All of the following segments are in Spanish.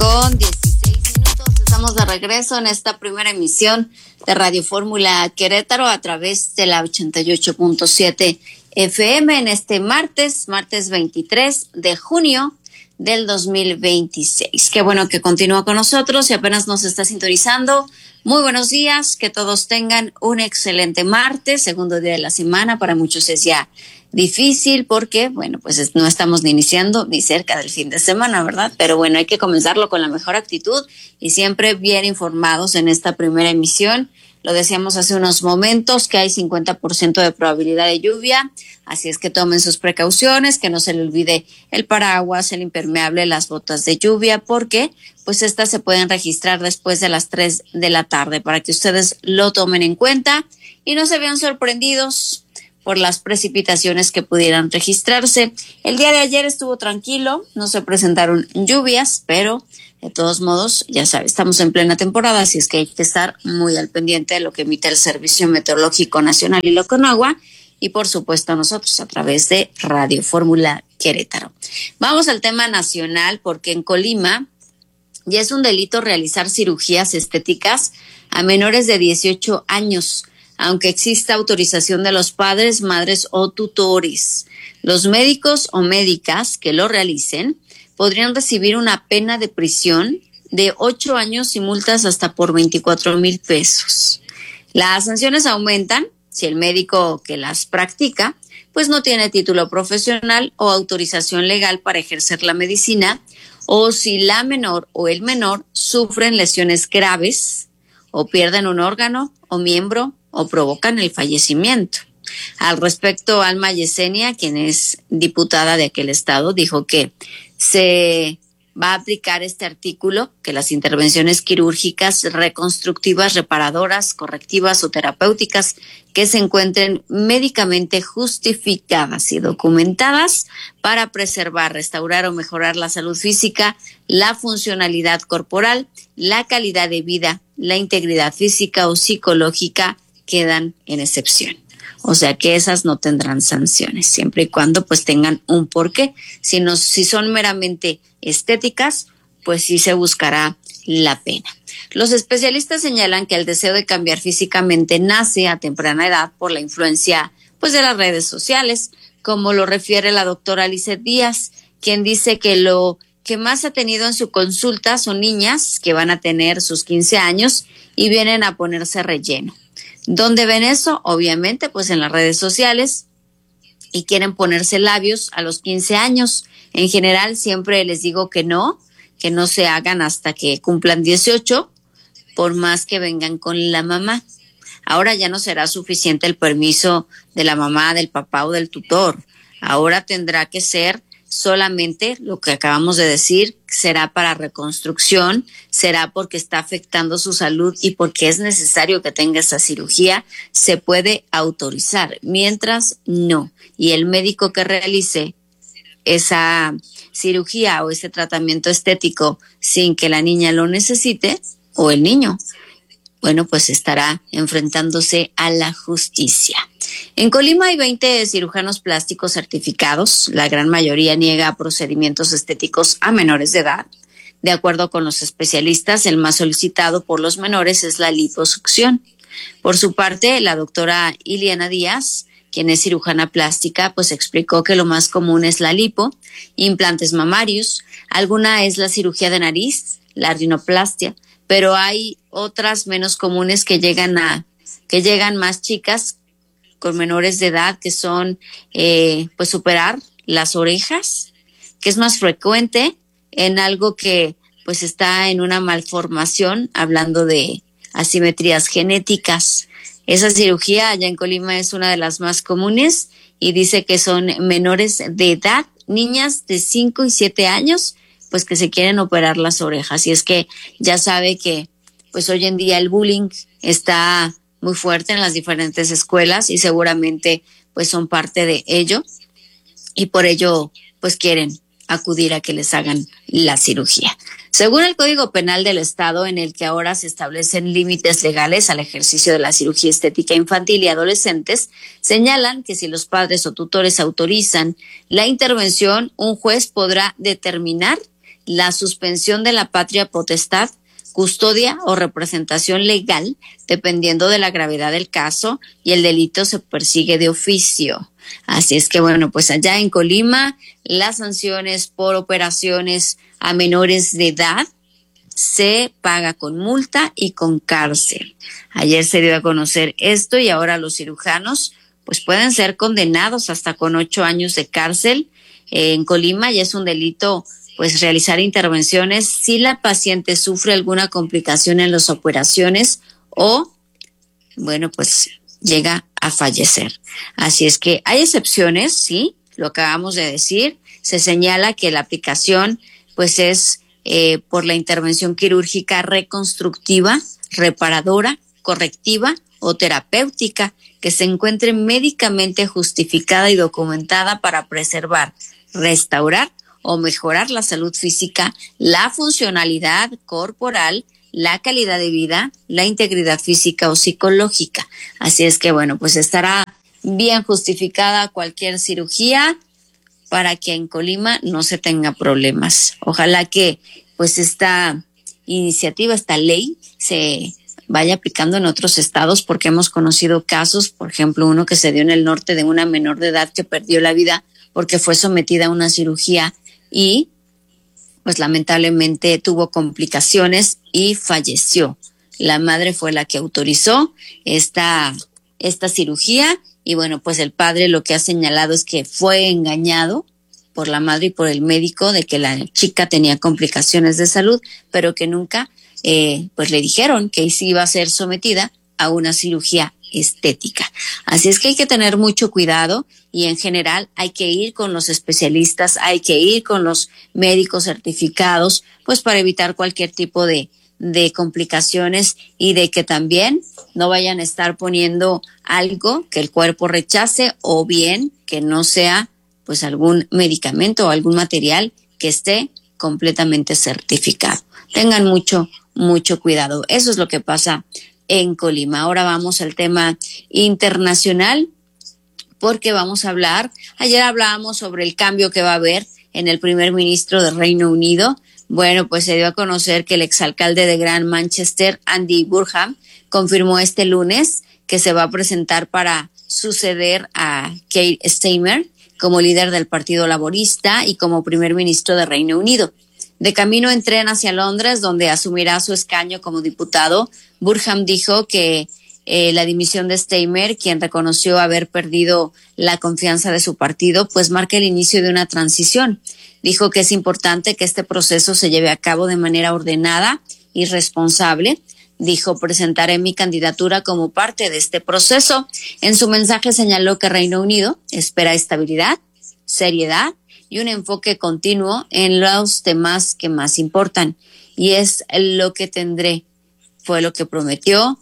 con 16 minutos. Estamos de regreso en esta primera emisión de Radio Fórmula Querétaro a través de la 88.7 FM en este martes 23 de junio del 2026. Qué bueno que continúa con nosotros y apenas nos está sintonizando. Muy buenos días, que todos tengan un excelente martes, segundo día de la semana. Para muchos es ya difícil porque, bueno, pues no estamos ni iniciando ni cerca del fin de semana, ¿verdad? Pero bueno, hay que comenzarlo con la mejor actitud y siempre bien informados en esta primera emisión. Lo decíamos hace unos momentos que hay 50% de probabilidad de lluvia, así es que tomen sus precauciones, que no se le olvide el paraguas, el impermeable, las botas de lluvia, porque pues estas se pueden registrar después de las 3 de la tarde para que ustedes lo tomen en cuenta y no se vean sorprendidos por las precipitaciones que pudieran registrarse. El día de ayer estuvo tranquilo, no se presentaron lluvias, pero de todos modos, ya sabes, estamos en plena temporada, así es que hay que estar muy al pendiente de lo que emite el Servicio Meteorológico Nacional y lo Conagua, y por supuesto nosotros a través de Radio Fórmula Querétaro. Vamos al tema nacional, porque en Colima ya es un delito realizar cirugías estéticas a menores de 18 años, aunque exista autorización de los padres, madres o tutores. Los médicos o médicas que lo realicen podrían recibir una pena de prisión de 8 años y multas hasta por 24,000 pesos. Las sanciones aumentan si el médico que las practica pues no tiene título profesional o autorización legal para ejercer la medicina, o si la menor o el menor sufren lesiones graves o pierden un órgano o miembro o provocan el fallecimiento. Al respecto, Alma Yesenia, quien es diputada de aquel estado, dijo que se va a aplicar este artículo, que las intervenciones quirúrgicas, reconstructivas, reparadoras, correctivas o terapéuticas que se encuentren médicamente justificadas y documentadas para preservar, restaurar o mejorar la salud física, la funcionalidad corporal, la calidad de vida, la integridad física o psicológica, quedan en excepción. O sea que esas no tendrán sanciones, siempre y cuando pues tengan un porqué. Si son meramente estéticas, pues sí se buscará la pena. Los especialistas señalan que el deseo de cambiar físicamente nace a temprana edad por la influencia pues de las redes sociales, como lo refiere la doctora Lizeth Díaz, quien dice que lo que más ha tenido en su consulta son niñas que van a tener sus 15 años y vienen a ponerse relleno. ¿Dónde ven eso? Obviamente, pues en las redes sociales, y quieren ponerse labios a los 15 años. En general, siempre les digo que no se hagan hasta que cumplan 18, por más que vengan con la mamá. Ahora ya no será suficiente el permiso de la mamá, del papá o del tutor. Ahora tendrá que ser solamente lo que acabamos de decir, será para reconstrucción, será porque está afectando su salud y porque es necesario que tenga esa cirugía, se puede autorizar, mientras no. Y el médico que realice esa cirugía o ese tratamiento estético sin que la niña lo necesite, o el niño, bueno, pues estará enfrentándose a la justicia. En Colima hay 20 cirujanos plásticos certificados. La gran mayoría niega procedimientos estéticos a menores de edad. De acuerdo con los especialistas, el más solicitado por los menores es la liposucción. Por su parte, la doctora Iliana Díaz, quien es cirujana plástica, pues explicó que lo más común es la lipo, implantes mamarios, alguna es la cirugía de nariz, la rinoplastia, pero hay otras menos comunes que llegan más chicas con menores de edad, que son pues superar las orejas, que es más frecuente en algo que pues está en una malformación, hablando de asimetrías genéticas. Esa cirugía allá en Colima es una de las más comunes y dice que son menores de edad, niñas de 5 y 7 años, pues que se quieren operar las orejas. Y es que ya sabe que pues hoy en día el bullying está muy fuerte en las diferentes escuelas y seguramente pues son parte de ello y por ello pues quieren acudir a que les hagan la cirugía. Según el Código Penal del Estado, en el que ahora se establecen límites legales al ejercicio de la cirugía estética infantil y adolescentes, señalan que si los padres o tutores autorizan la intervención, un juez podrá determinar la suspensión de la patria potestad, custodia o representación legal, dependiendo de la gravedad del caso, y el delito se persigue de oficio. Así es que bueno, pues allá en Colima, las sanciones por operaciones a menores de edad se paga con multa y con cárcel. Ayer se dio a conocer esto y ahora los cirujanos pues pueden ser condenados hasta con 8 años de cárcel. En Colima ya es un delito pues realizar intervenciones si la paciente sufre alguna complicación en las operaciones o, bueno, pues llega a fallecer. Así es que hay excepciones, sí, lo acabamos de decir. Se señala que la aplicación pues es por la intervención quirúrgica reconstructiva, reparadora, correctiva o terapéutica que se encuentre médicamente justificada y documentada para preservar, restaurar o mejorar la salud física, la funcionalidad corporal, la calidad de vida, la integridad física o psicológica. Así es que bueno, pues estará bien justificada cualquier cirugía para que en Colima no se tenga problemas. Ojalá que pues esta iniciativa, esta ley se vaya aplicando en otros estados, porque hemos conocido casos, por ejemplo, uno que se dio en el norte de una menor de edad que perdió la vida porque fue sometida a una cirugía y pues lamentablemente tuvo complicaciones y falleció. La madre fue la que autorizó esta cirugía y bueno, pues el padre lo que ha señalado es que fue engañado por la madre y por el médico de que la chica tenía complicaciones de salud, pero que nunca pues le dijeron que iba a ser sometida a una cirugía estética. Así es que hay que tener mucho cuidado y en general hay que ir con los especialistas, hay que ir con los médicos certificados, pues para evitar cualquier tipo de complicaciones y de que también no vayan a estar poniendo algo que el cuerpo rechace o bien que no sea pues algún medicamento o algún material que esté completamente certificado. Tengan mucho cuidado. Eso es lo que pasa en Colima. Ahora vamos al tema internacional porque vamos a hablar, ayer hablábamos sobre el cambio que va a haber en el primer ministro del Reino Unido. Bueno, pues se dio a conocer que el exalcalde de Gran Manchester, Andy Burnham, confirmó este lunes que se va a presentar para suceder a Keir Starmer como líder del Partido Laborista y como primer ministro del Reino Unido. De camino en tren hacia Londres, donde asumirá su escaño como diputado, Burnham dijo que la dimisión de Starmer, quien reconoció haber perdido la confianza de su partido, pues marca el inicio de una transición. Dijo que es importante que este proceso se lleve a cabo de manera ordenada y responsable. Dijo, presentaré mi candidatura como parte de este proceso. En su mensaje señaló que Reino Unido espera estabilidad, seriedad y un enfoque continuo en los temas que más importan. Y es lo que tendré, fue lo que prometió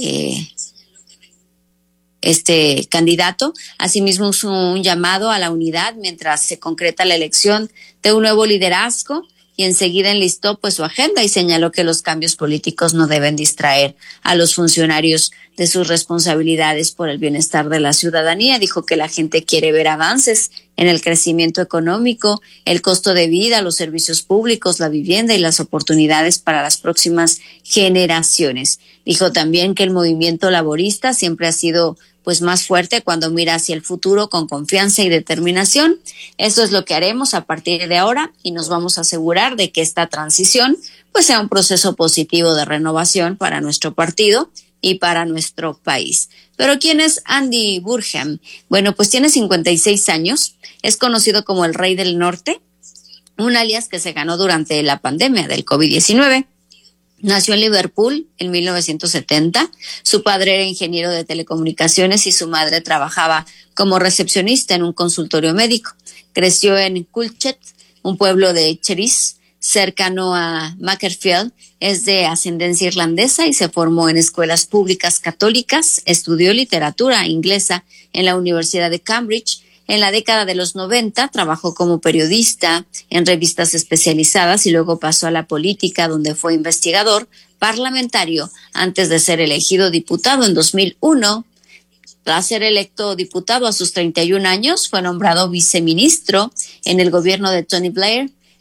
este candidato. Asimismo, hizo un llamado a la unidad mientras se concreta la elección de un nuevo liderazgo y enseguida enlistó pues su agenda y señaló que los cambios políticos no deben distraer a los funcionarios de sus responsabilidades por el bienestar de la ciudadanía. Dijo que la gente quiere ver avances en el crecimiento económico, el costo de vida, los servicios públicos, la vivienda y las oportunidades para las próximas generaciones. Dijo también que el movimiento laborista siempre ha sido pues más fuerte cuando mira hacia el futuro con confianza y determinación. Eso es lo que haremos a partir de ahora y nos vamos a asegurar de que esta transición pues sea un proceso positivo de renovación para nuestro partido y para nuestro país. Pero ¿quién es Andy Burnham? Bueno, pues tiene 56 años, es conocido como el Rey del Norte, un alias que se ganó durante la pandemia del COVID-19. Nació en Liverpool en 1970. Su padre era ingeniero de telecomunicaciones y su madre trabajaba como recepcionista en un consultorio médico. Creció en Culcheth, un pueblo de Cheris, cercano a Macclesfield. Es de ascendencia irlandesa y se formó en escuelas públicas católicas. Estudió literatura inglesa en la Universidad de Cambridge. En la década de los 90 trabajó como periodista en revistas especializadas y luego pasó a la política, donde fue investigador parlamentario antes de ser elegido diputado en 2001. Tras ser electo diputado a sus 31 años, fue nombrado viceministro en el gobierno de Tony Blair.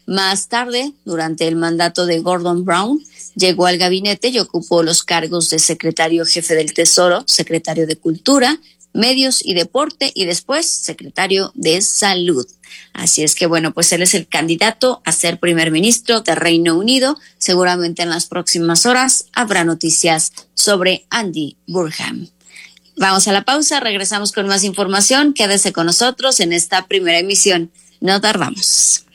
Más tarde, durante el mandato de Gordon Brown, llegó al gabinete y ocupó los cargos de secretario jefe del Tesoro, secretario de Cultura, Medios y Deporte y después secretario de Salud. Así es que bueno, pues él es el candidato a ser primer ministro de Reino Unido. Seguramente en las próximas horas habrá noticias sobre Andy Burnham. Vamos a la pausa, regresamos con más información. Quédese con nosotros en esta primera emisión. No tardamos.